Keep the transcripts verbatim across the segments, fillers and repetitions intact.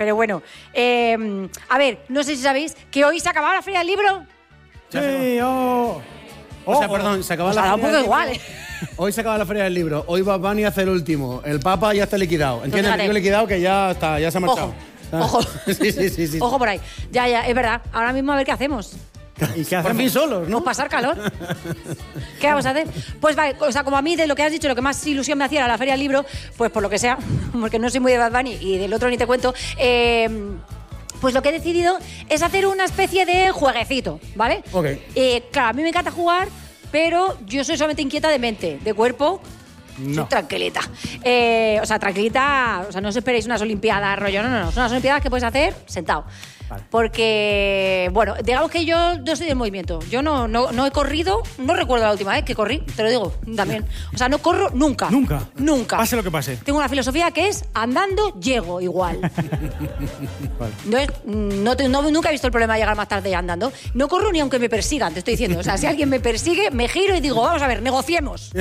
Pero bueno, eh, a ver, no sé si sabéis que hoy se acababa la Feria del Libro. Sí, oh. O sea, perdón, se acaba O la sea, da un Feria poco del igual, Libro. ¿eh? Hoy se acaba la Feria del Libro. Hoy Bad Bunny hace el último. El Papa ya está liquidado. ¿Entiendes? fíjate. Yo liquidado que ya está, ya se ha marchado. Ojo, ojo. Sí, sí, sí, sí. Ojo por ahí. Ya, ya, es verdad. Ahora mismo a ver qué hacemos. ¿Y qué Por hacemos? fin solos, ¿no? Pues pasar calor. ¿Qué vamos a hacer? Pues vale, o sea, como a mí de lo que has dicho, lo que más ilusión me hacía era la Feria del Libro, pues por lo que sea, porque no soy muy de Bad Bunny y del otro ni te cuento, eh, pues lo que he decidido es hacer una especie de jueguecito, ¿vale? Ok. Eh, claro, a mí me encanta jugar, pero yo soy solamente inquieta de mente, de cuerpo. No. Soy tranquilita. Eh, o sea, tranquilita, o sea, no os esperéis unas olimpiadas, rollo, no, no, no. Son unas olimpiadas que puedes hacer sentado. Vale. Porque, bueno, digamos que yo no estoy en movimiento. Yo no, no, no he corrido, no recuerdo la última vez que corrí, te lo digo también. O sea, no corro nunca. Nunca. Nunca. Pase lo que pase. Tengo una filosofía que es andando, llego igual. Vale. No es, no, te- no- nunca he visto el problema de llegar más tarde andando. No corro ni aunque me persigan, te estoy diciendo. O sea, si alguien me persigue, me giro y digo, vamos a ver, negociemos.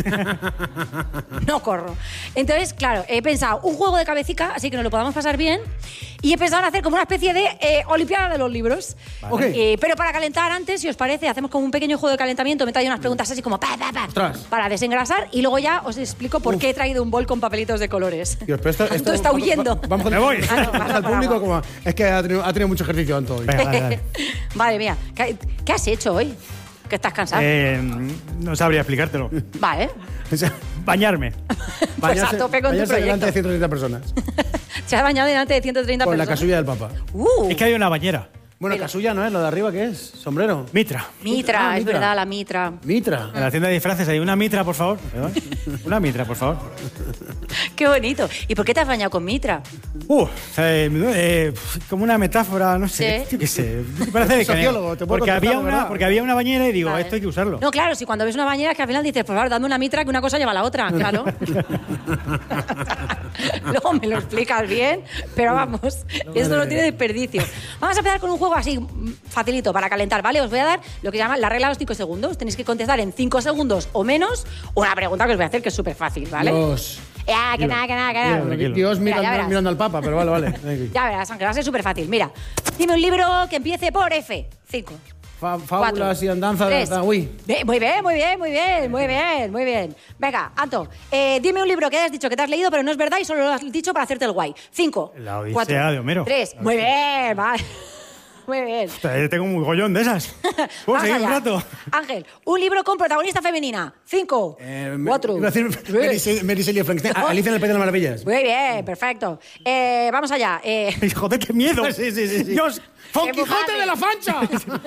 No corro. Entonces, claro, he pensado un juego de cabecica, así que nos lo podamos pasar bien. Y he pensado en hacer como una especie de eh, Olimpiada de los libros. Vale. Ok. Eh, pero para calentar antes, si os parece, hacemos como un pequeño juego de calentamiento. Me traigo unas preguntas así como pa, pa, pa, Ostras. para desengrasar y luego ya os explico por qué he traído un bol con papelitos de colores. Dios, pero esto, Anto esto- está va- huyendo. va- Vamos, Me voy. Ah, no, Vamos vas al por público agua. como... Es que ha tenido, ha tenido mucho ejercicio Anto hoy. Venga, dale, dale. Madre mía, ¿qué, qué has hecho hoy? Que estás cansado. Eh, no sabría explicártelo. Vale. O sea, Bañarme. Pues a tope con tu bañarse delante de proyecto. ciento treinta personas. Se ha bañado delante de ciento treinta Con la personas. casulla del Papa. Uh, Es que hay una bañera. Bueno, Pero- casulla no es, lo de arriba, ¿qué es? ¿Sombrero? Mitra. mitra, Ah, es mitra. verdad, la mitra. Mitra. En la tienda de disfraces hay una mitra, por favor. ¿Verdad? Una mitra, por favor. Qué bonito. ¿Y por qué te has bañado con mitra? Uh, eh, eh, como una metáfora, no sé. Sí. Yo qué sé. Parece que- Sociólogo, te puedo porque había contestar, una, ¿verdad? porque había una bañera y digo, Vale. esto hay que usarlo. No, claro, si cuando ves una bañera es que al final dices, por favor, dame una mitra que una cosa lleva a la otra, claro. Luego me lo explicas bien, pero vamos, esto no tiene desperdicio. Vamos a empezar con un juego así, mm, facilito, para calentar, ¿vale? Os voy a dar lo que se llama la regla de los cinco segundos. Tenéis que contestar en cinco segundos o menos una pregunta que os voy a hacer que es súper fácil, ¿vale? Dios. Ya, que nada, que nada, que nada. Mira, tranquilo. Dios Mira, mirando, ya verás. mirando al Papa, pero vale, vale. Ya verás, Ángel, va a ser súper fácil. Mira, dime un libro que empiece por F. Cinco. Fa- Cuatro, fábulas y andanzas. tres. Uy. Bien, muy bien, muy bien, muy bien, muy bien, muy bien. Venga, Anto, eh, dime un libro que has dicho que te has leído, pero no es verdad y solo lo has dicho para hacerte el guay. Cinco. La Odisea cuatro, de Homero. Tres. Muy bien, vale. Muy bien. Eh, Tengo un gollón de esas. ¿Puedo Vamos seguir un allá. rato? Ángel, un libro con protagonista femenina. Cinco. Eh, me- cuatro. Iba a decir tres. Mary Shelley- Mary Shelley Frankenstein. No. Alicia en el País de las Maravillas. Muy bien, perfecto. Eh, vamos allá. Eh, Joder, qué miedo. Sí, sí, sí, sí. Dios. ¡Don Es muy Quijote fácil. de la Fancha!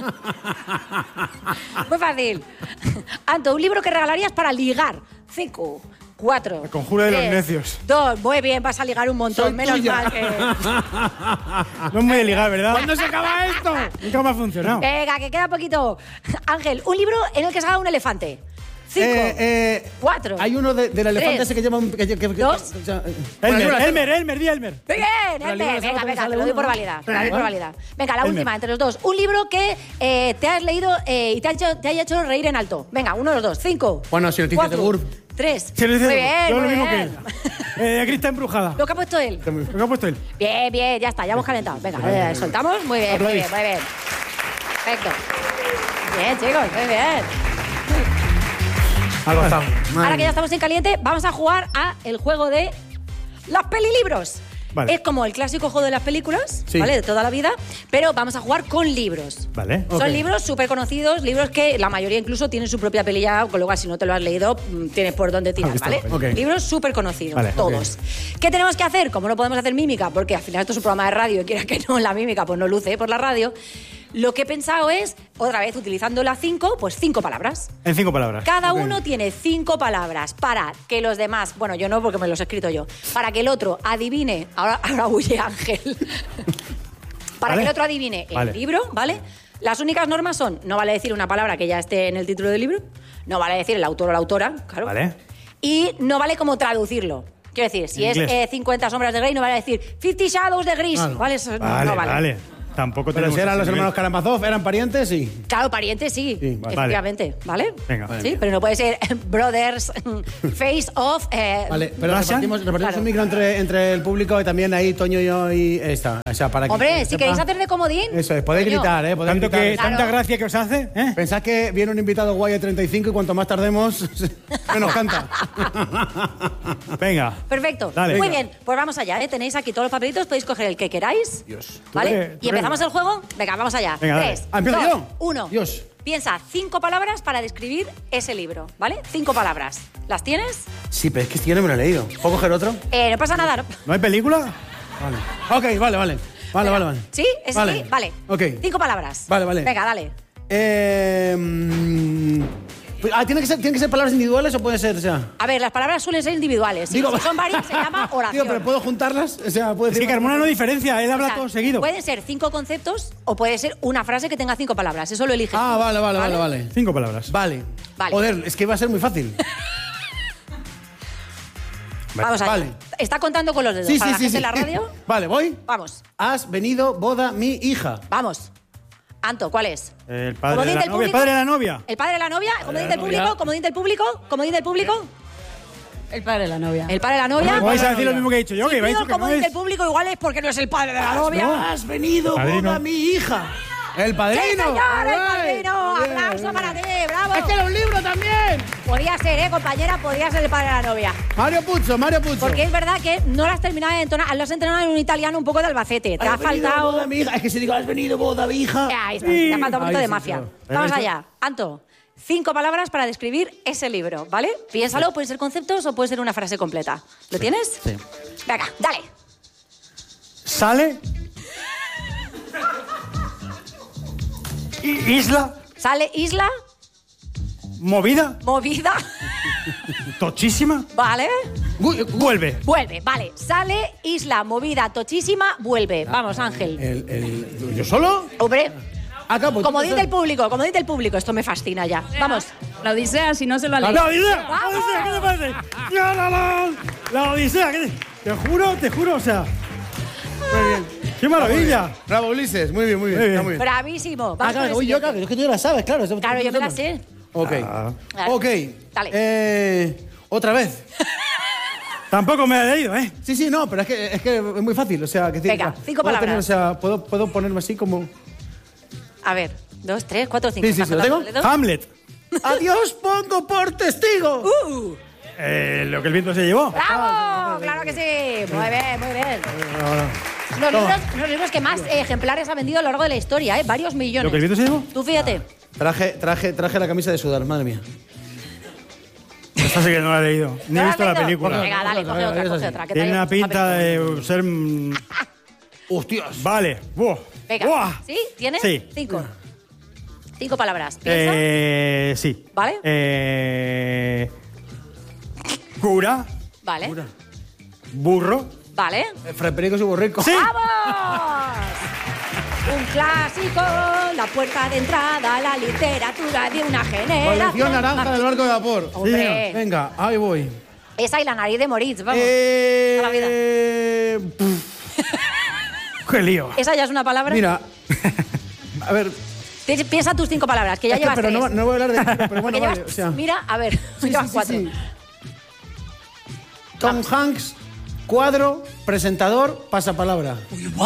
muy fácil. Anto, un libro que regalarías para ligar. Cinco. Cuatro. El conjuro de los tres, necios. Dos. Muy bien, vas a ligar un montón. Soy Menos tuya. mal que. No es muy de ligar, ¿verdad? ¿Cuándo se acaba esto? Nunca me ha funcionado. Venga, que queda poquito. Ángel, un libro en el que salga un elefante. Cinco. Eh, eh, Cuatro. Hay uno de- del elefante Tres. ese que lleva un... Que, que- que- Dos. o sea, eh, Elmer, bueno, Elmer, Elmer, di Elmer. Muy bien, Pero Elmer. el libro de Venga, Sábado venga, sale te lo doy uno, por ¿no? válida. Te lo doy por Vale. válida. Venga, la Elmer. última, entre los dos. Un libro que eh, te has leído eh, y te, ha hecho, te haya hecho reír en alto. Venga, uno de los dos. Cinco. Bueno, si noticias de cuatro, Burb. Tres. Si lo dice- Muy bien, yo muy lo mismo bien. que él. Eh, aquí está embrujada. Lo que ha puesto él. Lo que ha puesto él. Bien, bien, ya está, ya hemos calentado. Venga, eh, soltamos. Muy bien, muy bien, muy bien. Perfecto. Bien, chicos, muy bien. Algo está. Ahora que ya estamos en caliente, vamos a jugar a el juego de los pelilibros. Vale. Es como el clásico juego de las películas, Sí. ¿vale? De toda la vida, pero vamos a jugar con libros. Vale. Son Ok. libros súper conocidos, libros que la mayoría incluso tienen su propia peli ya, con lo cual si no te lo has leído, mm, tienes por dónde tirar, visto, ¿vale? ok. Libros súper conocidos, Vale, todos. ¿Qué tenemos que hacer? Como no podemos hacer mímica, porque al final esto es un programa de radio y quiera que no, la mímica pues no luce por la radio, lo que he pensado es, otra vez, utilizando la cinco, pues cinco palabras. En cinco palabras. Cada uno tiene cinco palabras para que los demás, bueno, yo no porque me los he escrito yo, para que el otro adivine, ahora, ahora huye Ángel, para Vale. que el otro adivine el Vale. libro, ¿vale? Las únicas normas son, no vale decir una palabra que ya esté en el título del libro, no vale decir el autor o la autora, claro, Vale. y no vale como traducirlo. Quiero decir, si En es inglés. eh, cincuenta sombras de Grey, no vale decir Fifty Shadows de Gris, Claro. ¿vale? Eso no- Vale, no vale. vale. Tampoco Pero tenemos si eran ese los nivel. hermanos Karamazov, ¿eran parientes? Sí. Claro, parientes sí, Sí, vale. efectivamente, ¿vale? Venga. Sí, pero no puede ser brothers, face off. Eh, Vale, pero ¿Russian? repartimos, repartimos Claro. un micro entre, entre el público y también ahí Toño y yo y esta. O sea, para que Hombre, se si sepa. queréis hacer de comodín. Eso es, podéis coño. gritar, ¿eh? Podéis Tanto gritar. que, Claro. tanta gracia que os hace, ¿eh? Pensad que viene un invitado guay de treinta y cinco y cuanto más tardemos, menos canta. Venga. Perfecto. Dale. Muy Venga. bien, pues vamos allá, ¿eh? Tenéis aquí todos los papelitos, podéis coger el que queráis. Dios. ¿Vale? Tú eres- tú ¿Y empezamos eres- el juego? Venga, vamos allá. Venga, dale. Tres, Ah, ¿empiezo dos, yo? uno. Dios. Piensa cinco palabras para describir ese libro, ¿vale? Cinco palabras. ¿Las tienes? Sí, pero es que este yo no me lo he leído. ¿Puedo coger otro? Eh, no pasa nada, ¿no? ¿No hay película? Vale. Ok, vale, vale. Vale, vale, vale. ¿Sí? ¿Es Vale. así? Vale. Ok. Cinco palabras. Vale, vale. Venga, dale. Eh, mm, ah, ¿tiene que ser, ¿tienen que ser palabras individuales o puede ser, o sea? A ver, las palabras suelen ser individuales. Si Digo- son varias, se llama oración. Digo, pero ¿puedo juntarlas? O sea, ¿puedo Es decir que Carmona no diferencia, él O habla sea, todo seguido. Pueden ser cinco conceptos o puede ser una frase que tenga cinco palabras. Eso lo eliges. Ah, tú, vale, vale, vale, vale. Cinco palabras. Vale. Vale. Joder, es que va a ser muy fácil. Vamos allá. Vale. ¿Está contando con los dedos Sí, para sí, la sí, gente sí. en la radio? Vale, voy. Vamos, Has venido boda mi hija. vamos. Anto, ¿cuál es? El padre, Comodín de la del novia, el público. padre de la novia. ¿El padre de la novia? ¿Comodín del novia. público? ¿Comodín del público? ¿Comodín del público? El padre de la novia. ¿El padre de la novia? ¿Cómo vais a la decir lo novia. mismo que he dicho yo? Si Que vais a pido decir el que no comodín es. del público, igual es porque no es el padre de la novia. Has venido Padrino. boda mi hija. El ¡Sí, padrino. señor! ¡El Ay, padrino! bien, ¡Aplauso bien. para ti! ¡Bravo! Es que era un libro también. Podría ser, ¿eh, compañera? Podría ser el padre de la novia. Mario Puzo, Mario Puzo. Porque es verdad que no lo has terminado de entonar, lo has entrenado en un italiano un poco de Albacete. Te ha Has venido faltado... boda mi hija. Es que si digo has venido boda mi hija. Ahí está, te ha faltado un poquito Ahí de sí, mafia. claro. Vamos Ahí allá. Anto, cinco palabras para describir ese libro, ¿vale? Piénsalo, pueden ser conceptos o puede ser una frase completa. ¿Lo tienes? Sí. Venga, dale. Sale. I- Isla. Sale isla, Movida. movida, Tochísima. ¿vale? Uy, uy, Vuelve. Vuelve, vale. Sale isla, movida, tochísima, vuelve. Vamos, Ángel. el, el, ¿Yo solo? Hombre, Acá, pues, como tú dice estás- el público, como dice el público, esto me fascina ya. Vamos. La Odisea, si no se lo ha leído. La Odisea. ¡Vamos! La Odisea, ¿qué te parece? La, la, la, la Odisea, ¿qué te... te juro, te juro, o sea. Muy bien. ¡Qué maravilla! Bravo, Ulises. Muy bien, muy bien. Muy bien. Está muy bien. Bravísimo. Ah, Vamos con claro, el uy, yo, siguiente. claro, es que tú ya la sabes, claro. eso- Claro, yo me la sé. Ok. Ah. Claro. Ok. Dale. Eh, otra vez. Tampoco me he leído, ¿eh? Sí, sí, no, pero es que es, que es muy fácil. O sea, que decir, Venga, o sea, cinco puedo palabras. tener, o sea, puedo, puedo ponerme así como. A ver, dos, tres, cuatro, cinco. Sí, sí, sí, ¿lo tengo? ¿Le doy? Hamlet. ¡Adiós, pongo por testigo! Uh, Eh, lo que el viento se llevó. ¡Bravo! Claro que sí. Muy bien, muy bien. Los Toma. libros, los libros que más eh, ejemplares ha vendido a lo largo de la historia, ¿eh? Varios millones. ¿Lo que el viento se llevó? Tú fíjate. Traje, traje, traje la camisa de sudar, madre mía. Esta sí que no la he leído. Ni ¿No he lo has visto la leído? película. Venga, dale, coge Venga, otra, es coge así. otra. que Tiene te- una pinta de ser... mm, ¡Hostias! Vale. Buah. Venga. Buah. ¿Sí? ¿Tienes? Sí. Cinco. Cinco palabras. Piensa. Eh, sí. ¿Vale? Eh, cura. Vale. Burro. Vale. Freperico su borrico. Sí. ¡Vamos! Un clásico, la puerta de entrada a la literatura de una generación. Colección naranja del barco de vapor. Hombre. Venga, ahí voy. Esa y la nariz de Moritz, vamos. Eh, Toda la vida. pff, Qué lío. ¿Esa ya es una palabra? mira. A ver. Pi- Piensa tus cinco palabras, que ya es que, llevas pero tres. no, no voy a hablar de. Pero Porque bueno, llevas, vale. O sea, mira, a ver, sí, llevas sí, sí, cuatro. sí. Tom Hanks, cuadro, presentador, pasapalabra.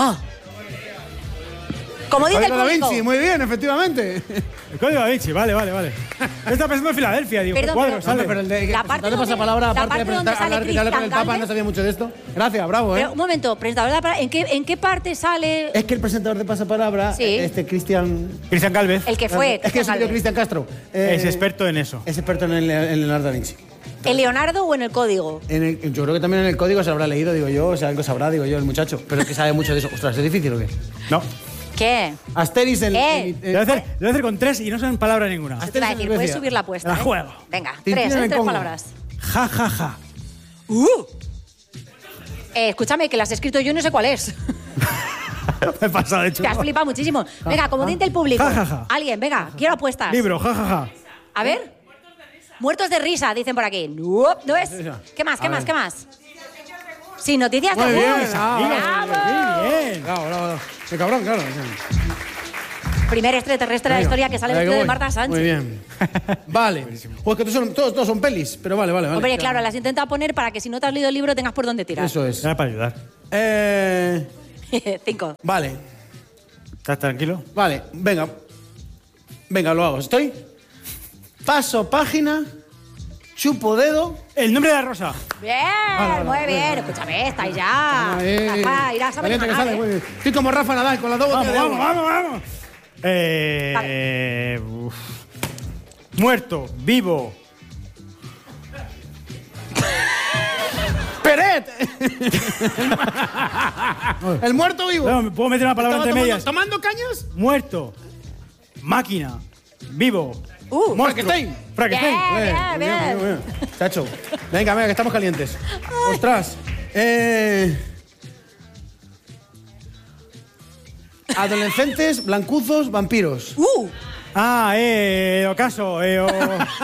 Como dice el Código Da público. Vinci, muy bien, efectivamente. El código Da Vinci, vale, vale, vale. Está pensando en Filadelfia, digo. Perdón, ¿qué cuadro perdón. sale? Hombre, pero el de La que parte presentador de donde- pasapalabra, la aparte parte de donde presentar, sale hablar, que hablar con el Cristian Papa, Galvez. no sabía mucho de esto. Gracias, bravo, ¿eh? Pero un momento, presentador de la palabra, ¿en qué, ¿en qué parte sale Es que el presentador de pasapalabra, Sí. este Cristian. Cristian Galvez. el que fue? Es que Cristian es el Galvez? Cristian Castro. Eh, Es experto en eso. Es experto en el, en Leonardo da Vinci. ¿En Leonardo o en el código? En el- yo creo que también en el código se lo habrá leído, digo yo, o sea, algo sabrá, digo yo, el muchacho. Pero es que sabe mucho de eso. Ostras, ¿es difícil o qué? No. ¿Qué? Asteris en. ¿Qué? en- Lo voy a hacer, lo voy a hacer con tres y no son palabra ninguna. Te iba a decir, puedes subir la apuesta. La ¿eh? juego. Venga, Tintín tres, en ¿eh? el tres Congo. palabras. Ja, ja, ja. Eh, escúchame, que las he escrito yo y no sé cuál es. Me he pasado, de hecho. Te has flipado muchísimo. Venga, como diente el público. Ja, ja, ja. Alguien, venga, quiero apuestas. Libro, ja, ja, ja. A ver. Muertos de risa, dicen por aquí. No, no es. ¿Qué más, qué A más, ver. qué más? Sin noticias Muy de bien, Gus. ah, ¡Bravo! Muy bien. Bravo, bravo, bravo. Qué cabrón, claro. Primer extraterrestre de la Venga, historia que sale venga, vestido de voy. Marta Sánchez. Muy bien. Vale. Pues que todos son, todos, todos son pelis, pero vale, vale, vale. Hombre, claro, las intenta poner para que si no te has leído el libro tengas por dónde tirar. Eso es. Era para ayudar. Eh, Cinco. vale, ¿Estás tranquilo? vale. Venga. Venga, lo hago. ¿Estoy? Paso página. Chupo dedo. El nombre de la rosa. Bien, vale, muy vale, bien. Escúchame, estáis ya. Ahí. Rafa, irás a ver Valiente que maná, sale, ¿eh? muy bien. Estoy como Rafa Nadal con las dos Vamos, botellas de vamos, agua. vamos, vamos. Eh, uf. Muerto, vivo. ¡Peret! El muerto vivo. No, ¿me puedo meter una palabra ¿Estaba entre tomando, medias? tomando cañas? Muerto. Máquina. Vivo. Uh, Monstruo. Frankenstein. Frankenstein. Bien, Muy bien, muy bien. muy bien. Chacho. Venga, venga, que estamos calientes. Ostras. Eh... Adolescentes, blancuzos, vampiros. Uh, Ah, eh, ocaso. Eh, o...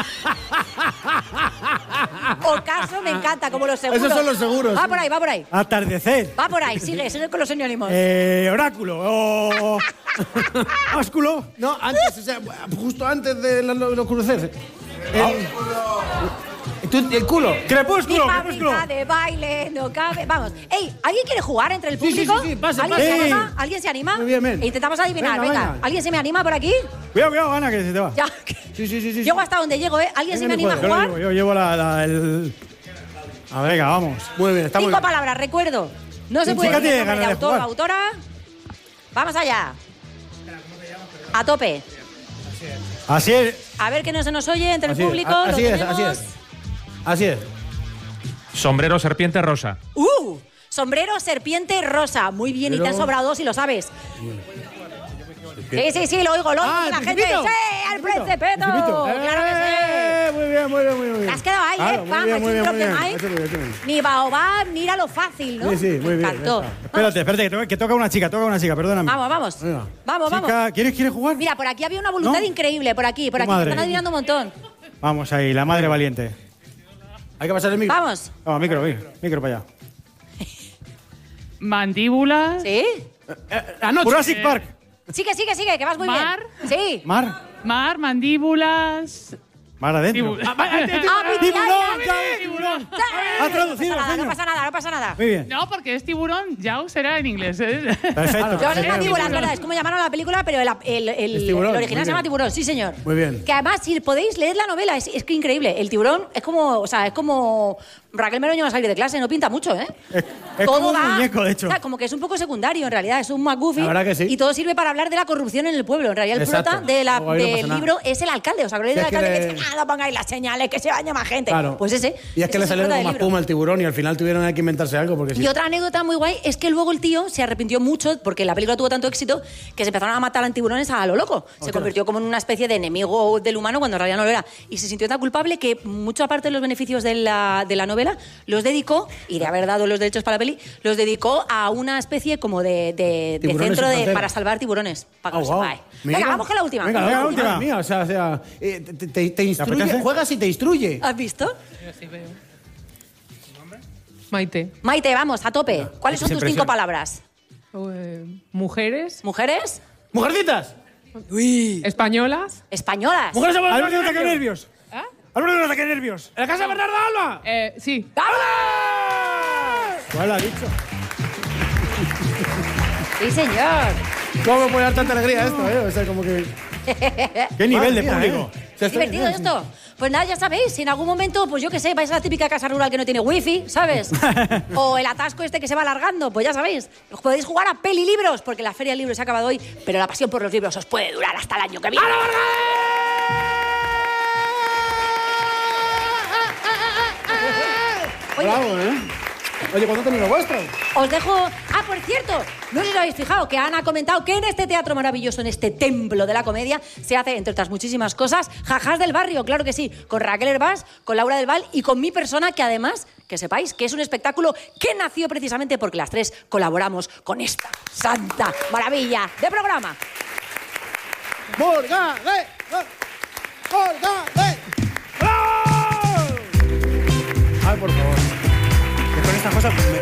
Ocaso me encanta, como los seguros. Esos son los seguros. Va por ahí, va por ahí. Atardecer. Va por ahí, sigue, sigue con los sinónimos. Eh, oráculo. O... Ósculo. No, antes, o sea, justo antes de lo, lo, lo crucer. El, tú- el culo. Mi Crepúsculo. fábrica Crepúsculo. de baile no cabe. Vamos. Ey, ¿alguien quiere jugar entre el Sí, sí, público? sí, sí, pasa, ¿Alguien pasa. se Ey. anima? ¿Alguien se anima? Muy bien, bien. E intentamos adivinar, Venga, venga. venga. ¿Alguien se me anima por aquí? Cuidado, cuidado, Ana, que se te va. Ya. Sí, sí, sí, sí. Llego hasta donde llego, ¿eh? ¿Alguien se me Venga, anima a Yo, lo jugar? llevo, yo llevo la, la- el... A ver, venga, vamos. Muy bien, está muy Cinco bien. palabras, recuerdo. No se Sí, puede chica, decir tiene el nombre de ganas de autor o jugar. autora. Vamos allá. A tope. Así es. A ver que no se nos oye entre el Así es, público. a- lo así es, tenemos. así es. Así es. Sombrero serpiente rosa. ¡Uh! Sombrero, serpiente, rosa. Muy bien, y te han sobrado dos si lo sabes. Sí, sí, sí, lo oigo, lo oigo. Ah, de la el gente. Principito. ¡Sí, al Principito! Principito. ¡Claro que sí! Eh, Muy bien, muy bien, muy bien. Te has quedado ahí, Claro, ¿eh? muy Pam, bien, aquí muy bien, drop muy the bien. mic. Eso es bien, eso es bien. Ni baobab, mira lo fácil, ¿no? Sí, sí, muy bien, Me encantó. ya está. Espérate, espérate, que toca, que toca una chica, toca una chica, perdóname. Vamos, vamos. Venga. Vamos, vamos. Chica, ¿quieres, ¿quieres jugar? Mira, por aquí había una voluntad ¿No? increíble, por aquí, por Tu aquí. madre. Están adivinando un montón. Vamos ahí, la madre valiente. Hay que pasar el micro. Vamos. Vamos, micro, micro, micro para allá. Mandíbulas. ¿Sí? Anoche. Jurassic Park. Sigue, sigue, sigue, que vas muy Mar. bien. Sí. Mar. Mar, mandíbulas. Mar adentro. Tibu- ¡Ah, mi ¡Tiburón! tía! ¡Ya ves, tiburón! Ha No traducido, pasa nada, no señor. pasa nada, no pasa nada. Muy bien. No, porque es tiburón, ya será en inglés. ¿eh? Perfecto. Yo no es perfecto. mandíbula, es verdad, es como llamaron a la película, pero el, el, el- Es tiburón, el original muy se llama bien. Tiburón, sí señor. Muy bien. Que además, si podéis leer la novela, es, es que increíble. El tiburón es como, o sea, es como Raquel Meroño va a salir de clase, no pinta mucho, ¿eh? Es, es como un muñeco, de hecho. O sea, como que es un poco secundario en realidad, es un McGuffin. La verdad que sí. Y todo sirve para hablar de la corrupción en el pueblo. En realidad, el Exacto. prota de la- Luego ahí no del pasa nada. libro es el alcalde. ¿Os acordáis Y del es que alcalde le- que dice, ah, no pongáis las señales, que se baña más gente? Claro. Pues ese. Y es que ese le el salió prota como del más libro. puma al tiburón y al final tuvieron que inventarse algo porque sí. Y otra anécdota muy guay es que luego el tío se arrepintió mucho porque la película tuvo tanto éxito que se empezaron a matar a tiburones a lo loco. Se convirtió como en una especie de enemigo del humano cuando en realidad no lo era. Y se sintió tan culpable que mucha parte de los beneficios de la, de la novela los dedicó, y de haber dado los derechos para la peli, los dedicó a una especie como de, de- de Tiburones centro sin de, frontera. para salvar tiburones. Para que Ah, lo guau. sepáis. Mira. Venga, vamos con la última. Venga, Venga, la la última. última. Mía, o sea, o sea eh, te, te- te instruye, apetece? juegas y te instruye. ¿Has visto? Maite. Maite, vamos, a tope. ¿Cuáles que son se tus cinco impresiona. palabras? Eh, mujeres. ¿Mujeres? ¡Mujercitas! Españolas. ¿Españolas? ¡Mujeres de Álvaro no ataque nervios. ¿Ah? Álvaro no ataque nervios. ¡En la casa de Bernardo Alba! Eh, sí. ¿Cuál ha dicho? Sí, señor. ¿Cómo me puede dar tanta alegría esto, eh? O sea, como que... ¿Qué nivel Madre de mía, público? eh. O sea, ¿Es divertido bien, esto? Pues nada, ya sabéis, si en algún momento, pues yo qué sé, vais a la típica casa rural que no tiene wifi, ¿sabes? O el atasco este que se va alargando, pues ya sabéis. Os podéis jugar a peli libros, porque la feria del libro se ha acabado hoy, pero la pasión por los libros os puede durar hasta el año que viene. Oye, Bravo, ¿eh? Oye, ¿cuándo tenéis lo vuestro? os dejo... Ah, por cierto, no sé si os habéis fijado que Ana ha comentado que en este teatro maravilloso, en este templo de la comedia, se hace, entre otras muchísimas cosas, Jajás del Barrio, claro que sí, con Raquel Hervás, con Laura del Val y con mi persona, que además, que sepáis que es un espectáculo que nació precisamente porque las tres colaboramos con esta santa maravilla de programa. ¡Morgade! ¡Morgade! ¡Bravo! Ay, por favor. Que con estas cosas me,